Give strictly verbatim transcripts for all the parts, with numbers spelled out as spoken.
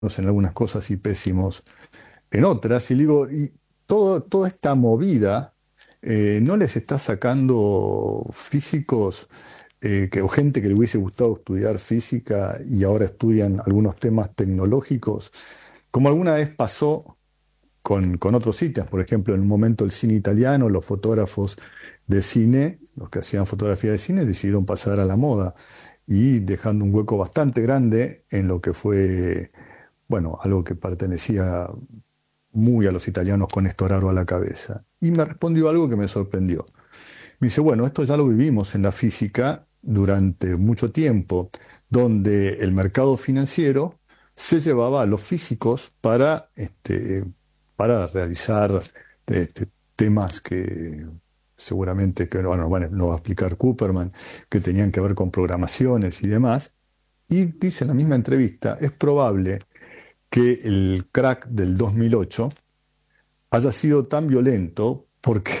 en algunas cosas y pésimos en otras. Y digo, y todo, toda esta movida eh, no les está sacando físicos eh, que, o gente que le hubiese gustado estudiar física y ahora estudian algunos temas tecnológicos, como alguna vez pasó con, con otros ítems. Por ejemplo, en un momento el cine italiano, los fotógrafos de cine, los que hacían fotografía de cine, decidieron pasar a la moda y dejando un hueco bastante grande en lo que fue, bueno, algo que pertenecía muy a los italianos con Storaro a la cabeza. Y me respondió algo que me sorprendió. Me dice, bueno, esto ya lo vivimos en la física durante mucho tiempo, donde el mercado financiero se llevaba a los físicos para, este, para realizar este, temas que seguramente que bueno, bueno, lo va a explicar Cooperman, que tenían que ver con programaciones y demás. Y dice en la misma entrevista, es probable que el crack del dos mil ocho haya sido tan violento porque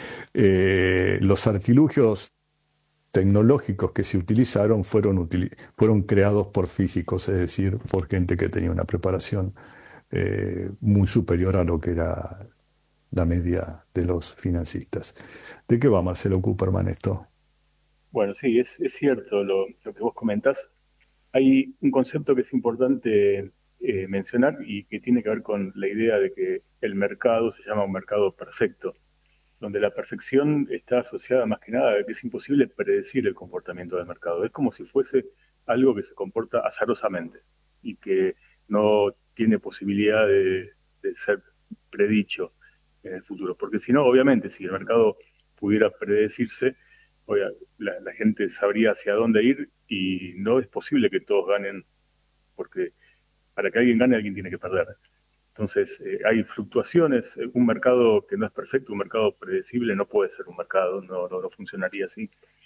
eh, los artilugios tecnológicos que se utilizaron fueron, utili- fueron creados por físicos, es decir, por gente que tenía una preparación eh, muy superior a lo que era la media de los financistas. ¿De qué va Marcelo Cooperman esto? Bueno, sí, es, es cierto lo, lo que vos comentás. Hay un concepto que es importante eh, mencionar y que tiene que ver con la idea de que el mercado se llama un mercado perfecto, donde la perfección está asociada más que nada a que es imposible predecir el comportamiento del mercado. Es como si fuese algo que se comporta azarosamente y que no tiene posibilidad de, de ser predicho en el futuro. Porque si no, obviamente, si el mercado pudiera predecirse, oiga, la, la gente sabría hacia dónde ir y no es posible que todos ganen, porque para que alguien gane, alguien tiene que perder. Entonces, eh, hay fluctuaciones. eh, Un mercado que no es perfecto, un mercado predecible, no puede ser un mercado, no, no, no funcionaría así.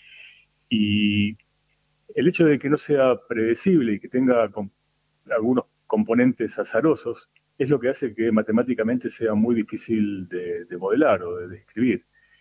Y el hecho de que no sea predecible y que tenga com- algunos componentes azarosos es lo que hace que matemáticamente sea muy difícil de, de modelar o de describir.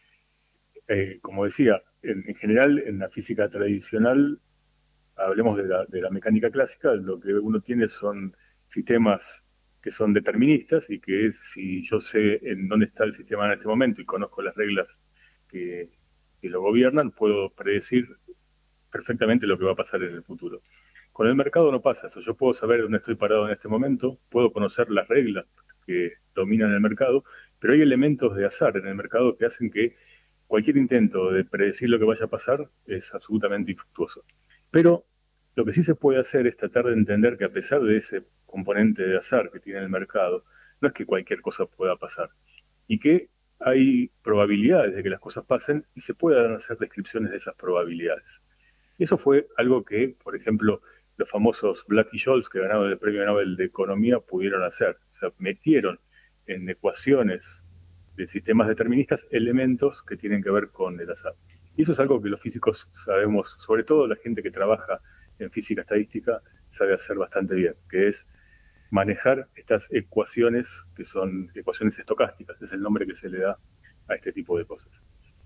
Eh, como decía, en, en general, en la física tradicional, hablemos de la, de la mecánica clásica, lo que uno tiene son sistemas que son deterministas y que es, si yo sé en dónde está el sistema en este momento y conozco las reglas que, que lo gobiernan, puedo predecir perfectamente lo que va a pasar en el futuro. Con el mercado no pasa eso. Yo puedo saber dónde estoy parado en este momento, puedo conocer las reglas que dominan el mercado, pero hay elementos de azar en el mercado que hacen que cualquier intento de predecir lo que vaya a pasar es absolutamente infructuoso. Pero lo que sí se puede hacer es tratar de entender que a pesar de ese componente de azar que tiene el mercado, no es que cualquier cosa pueda pasar y que hay probabilidades de que las cosas pasen y se puedan hacer descripciones de esas probabilidades. Eso fue algo que, por ejemplo, los famosos Black y Scholes, que ganaron el Premio Nobel de Economía, pudieron hacer. O sea, metieron en ecuaciones de sistemas deterministas elementos que tienen que ver con el azar. Y eso es algo que los físicos sabemos, sobre todo la gente que trabaja en física estadística, sabe hacer bastante bien, que es manejar estas ecuaciones que son ecuaciones estocásticas, es el nombre que se le da a este tipo de cosas.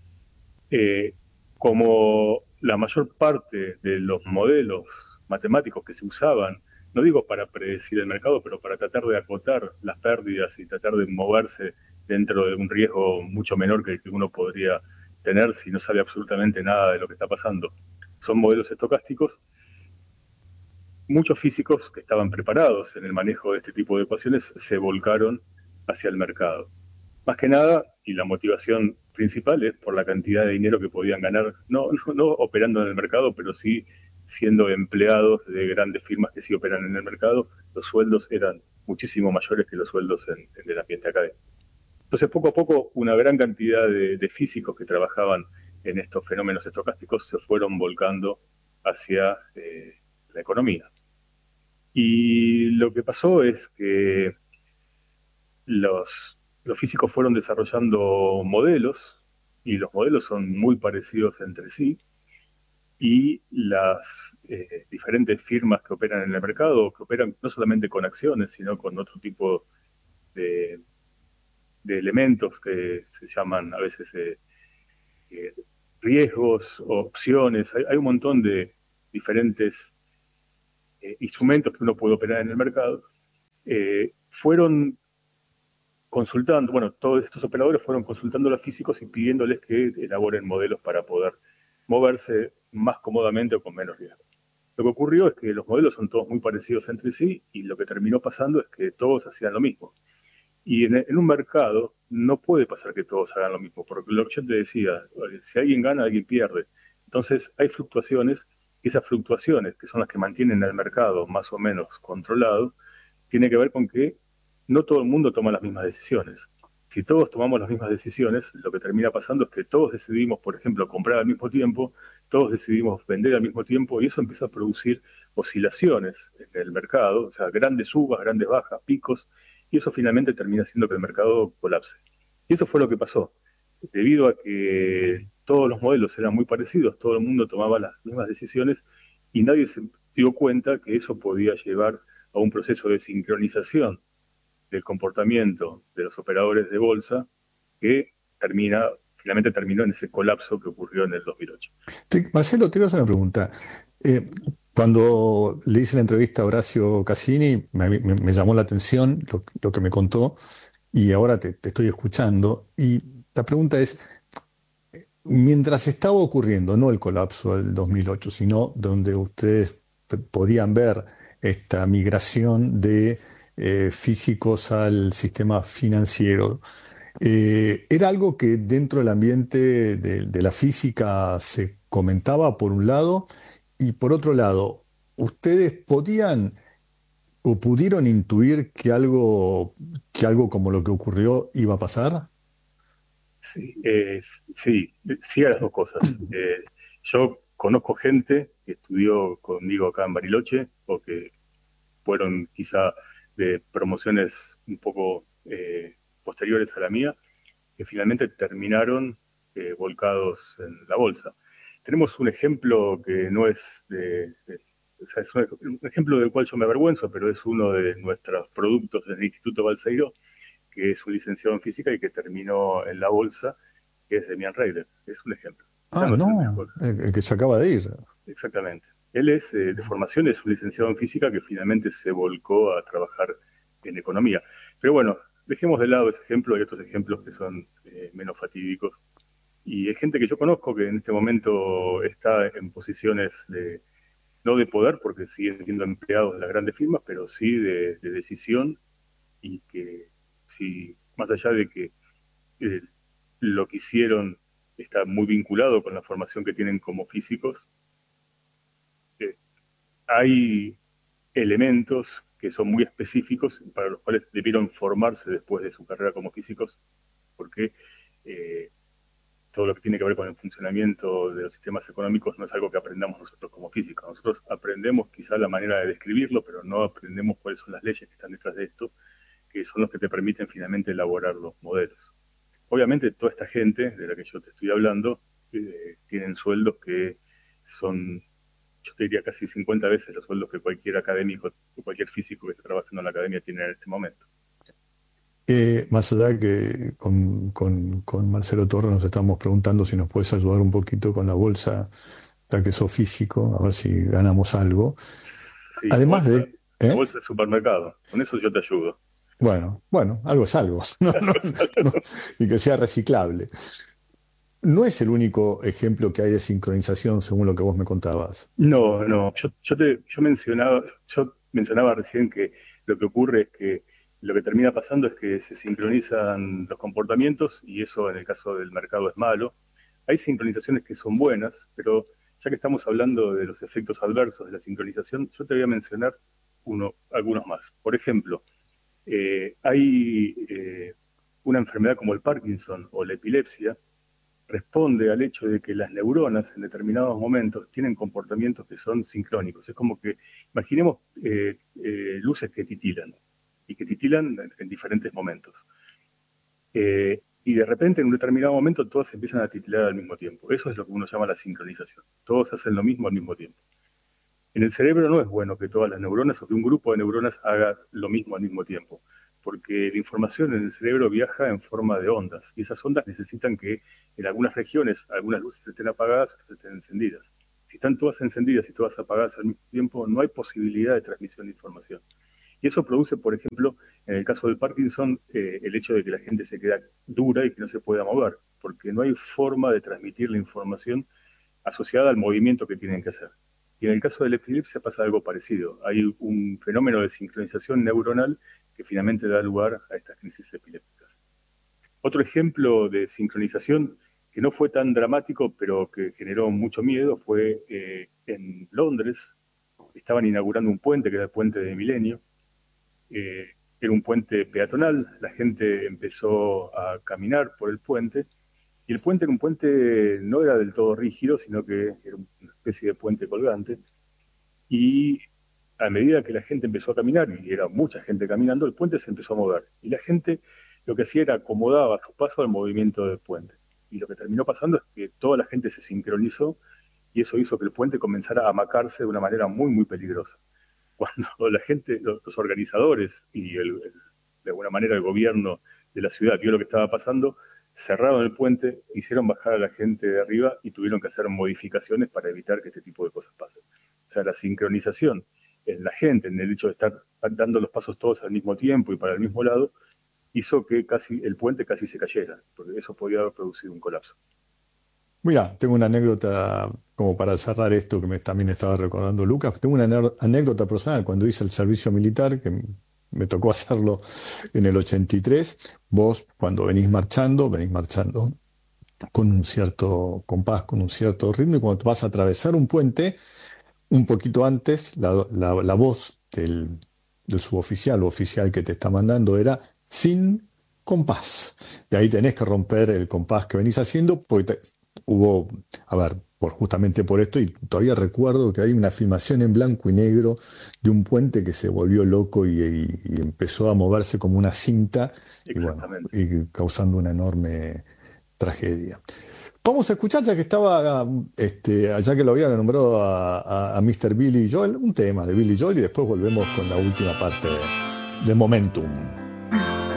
Eh, Como la mayor parte de los modelos matemáticos que se usaban, no digo para predecir el mercado, pero para tratar de acotar las pérdidas y tratar de moverse dentro de un riesgo mucho menor que el que uno podría tener si no sabe absolutamente nada de lo que está pasando. Son modelos estocásticos. Muchos físicos que estaban preparados en el manejo de este tipo de ecuaciones se volcaron hacia el mercado. Más que nada, y la motivación principal es por la cantidad de dinero que podían ganar, no, no, no operando en el mercado, pero sí siendo empleados de grandes firmas que sí operan en el mercado, los sueldos eran muchísimo mayores que los sueldos en, en el ambiente académico. Entonces, poco a poco, una gran cantidad de, de físicos que trabajaban en estos fenómenos estocásticos se fueron volcando hacia eh, la economía. Y lo que pasó es que los, los físicos fueron desarrollando modelos, y los modelos son muy parecidos entre sí, y las eh, diferentes firmas que operan en el mercado, que operan no solamente con acciones, sino con otro tipo de, de elementos que se llaman a veces eh, eh, riesgos o opciones. Hay, hay un montón de diferentes eh, instrumentos que uno puede operar en el mercado. eh, fueron consultando, bueno, todos estos operadores fueron consultando a los físicos y pidiéndoles que elaboren modelos para poder moverse más cómodamente o con menos riesgo. Lo que ocurrió es que los modelos son todos muy parecidos entre sí y lo que terminó pasando es que todos hacían lo mismo. Y en, en un mercado no puede pasar que todos hagan lo mismo, porque lo que yo te decía, si alguien gana, alguien pierde. Entonces hay fluctuaciones y esas fluctuaciones, que son las que mantienen el mercado más o menos controlado, tiene que ver con que no todo el mundo toma las mismas decisiones. Si todos tomamos las mismas decisiones, lo que termina pasando es que todos decidimos, por ejemplo, comprar al mismo tiempo, todos decidimos vender al mismo tiempo y eso empieza a producir oscilaciones en el mercado, o sea, grandes subas, grandes bajas, picos, y eso finalmente termina haciendo que el mercado colapse. Y eso fue lo que pasó. Debido a que todos los modelos eran muy parecidos, todo el mundo tomaba las mismas decisiones y nadie se dio cuenta que eso podía llevar a un proceso de sincronización del comportamiento de los operadores de bolsa que termina, finalmente terminó en ese colapso que ocurrió en el dos mil ocho. Te- Marcelo, te voy a hacer una pregunta. Eh, Cuando le hice la entrevista a Horacio Cassini, me, me- me llamó la atención lo, lo que me contó y ahora te, te estoy escuchando. Y la pregunta es, mientras estaba ocurriendo, no el colapso del dos mil ocho, sino donde ustedes p- podían ver esta migración de eh, físicos al sistema financiero, eh, ¿era algo que dentro del ambiente de, de la física se comentaba por un lado? Y por otro lado, ¿ustedes podían o pudieron intuir que algo, que algo como lo que ocurrió iba a pasar? Sí, eh, sí, sí a las dos cosas. Eh, yo conozco gente que estudió conmigo acá en Bariloche o que fueron quizá de promociones un poco eh, posteriores a la mía, que finalmente terminaron eh, volcados en la bolsa. Tenemos un ejemplo que no es de, de- o sea, es un, un ejemplo del cual yo me avergüenzo, pero es uno de nuestros productos del Instituto Balseiro, que es un licenciado en física y que terminó en la bolsa, que es Demian Reider. Es un ejemplo. Quizá Ah, no es el no, mejor. el, el que se acaba de ir. Exactamente. Él es eh, de formación, es un licenciado en física que finalmente se volcó a trabajar en economía. Pero bueno, dejemos de lado ese ejemplo y otros ejemplos que son eh, menos fatídicos. Y hay gente que yo conozco que en este momento está en posiciones de, no de poder, porque siguen siendo empleados de las grandes firmas, pero sí de, de decisión y que si, más allá de que eh, lo que hicieron está muy vinculado con la formación que tienen como físicos, eh, hay elementos que son muy específicos para los cuales debieron formarse después de su carrera como físicos, porque eh, todo lo que tiene que ver con el funcionamiento de los sistemas económicos no es algo que aprendamos nosotros como físicos. Nosotros aprendemos quizá la manera de describirlo, pero no aprendemos cuáles son las leyes que están detrás de esto, que son los que te permiten finalmente elaborar los modelos. Obviamente toda esta gente de la que yo te estoy hablando eh, tienen sueldos que son, yo te diría, casi cincuenta veces los sueldos que cualquier académico o cualquier físico que esté trabajando en la academia tiene en este momento. Eh, más allá que con, con- con Marcelo Torres nos estamos preguntando si nos puedes ayudar un poquito con la bolsa, ya que sos físico, a ver si ganamos algo. Sí, la Además bolsa, de, la ¿eh? bolsa de supermercado, con eso yo te ayudo. Bueno, bueno, algo es algo, no, no, no, y que sea reciclable. No es el único ejemplo que hay de sincronización según lo que vos me contabas. No, no, yo, yo, te, yo, mencionaba, yo mencionaba recién que lo que ocurre es que lo que termina pasando es que se sincronizan los comportamientos y eso en el caso del mercado es malo. Hay sincronizaciones que son buenas, pero ya que estamos hablando de los efectos adversos de la sincronización, yo te voy a mencionar uno, algunos más. Por ejemplo, eh, hay eh, una enfermedad como el Parkinson o la epilepsia responde al hecho de que las neuronas en determinados momentos tienen comportamientos que son sincrónicos. Es como que, imaginemos eh, eh, luces que titilan y que titilan en diferentes momentos. Eh, y de repente en un determinado momento todas empiezan a titilar al mismo tiempo. Eso es lo que uno llama la sincronización. Todos hacen lo mismo al mismo tiempo. En el cerebro no es bueno que todas las neuronas o que un grupo de neuronas haga lo mismo al mismo tiempo, porque la información en el cerebro viaja en forma de ondas y esas ondas necesitan que en algunas regiones algunas luces estén apagadas o otras estén encendidas. Si están todas encendidas y todas apagadas al mismo tiempo, no hay posibilidad de transmisión de información. Y eso produce, por ejemplo, en el caso del Parkinson, eh, el hecho de que la gente se queda dura y que no se pueda mover, porque no hay forma de transmitir la información asociada al movimiento que tienen que hacer. Y en el caso de la epilepsia pasa algo parecido. Hay un fenómeno de sincronización neuronal que finalmente da lugar a estas crisis epilépticas. Otro ejemplo de sincronización que no fue tan dramático, pero que generó mucho miedo, fue eh, en Londres. Estaban inaugurando un puente, que era el puente de Milenio. Eh, era un puente peatonal, la gente empezó a caminar por el puente, y el puente era un puente, no era del todo rígido, sino que era una especie de puente colgante, y a medida que la gente empezó a caminar, y era mucha gente caminando, el puente se empezó a mover, y la gente lo que hacía era acomodaba su paso al movimiento del puente. Y lo que terminó pasando es que toda la gente se sincronizó, y eso hizo que el puente comenzara a amacarse de una manera muy, muy peligrosa. Cuando la gente, los organizadores y el, el, de alguna manera el gobierno de la ciudad vio lo que estaba pasando, cerraron el puente, hicieron bajar a la gente de arriba y tuvieron que hacer modificaciones para evitar que este tipo de cosas pasen. O sea, la sincronización en la gente, en el hecho de estar dando los pasos todos al mismo tiempo y para el mismo lado, hizo que casi el puente casi se cayera, porque eso podía haber producido un colapso. Mira, tengo una anécdota como para cerrar esto que me, también estaba recordando Lucas. Tengo una ane- anécdota personal cuando hice el servicio militar, que m- me tocó hacerlo en el ochenta y tres. Vos, cuando venís marchando, venís marchando con un cierto compás, con un cierto ritmo, y cuando vas a atravesar un puente, un poquito antes, la, la- la voz del, del suboficial o oficial que te está mandando era sin compás. Y ahí tenés que romper el compás que venís haciendo, porque te- hubo, a ver, por, justamente por esto, y todavía recuerdo que hay una filmación en blanco y negro de un puente que se volvió loco y, y- y empezó a moverse como una cinta, y bueno, Exactamente. y causando una enorme tragedia. Vamos a escuchar, ya que estaba, este, allá que lo había nombrado a, a, a míster Billy Joel, un tema de Billy Joel y después volvemos con la última parte de Momentum.